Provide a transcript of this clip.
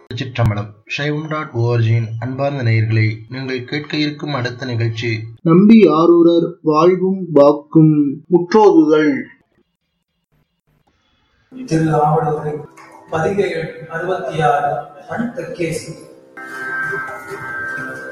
திருச்சிற்றம்பலம். சைவம்.org-இன் அன்பார்ந்த நேயர்களே, நீங்கள் கேட்க இருக்கும் அடுத்த நிகழ்ச்சி நம்பி ஆரூரர் வாழ்வும் வாக்கும் முற்றோதுதல். திரு ஆவடுதுறை பதிகை 66 பண் தெற்கேசி.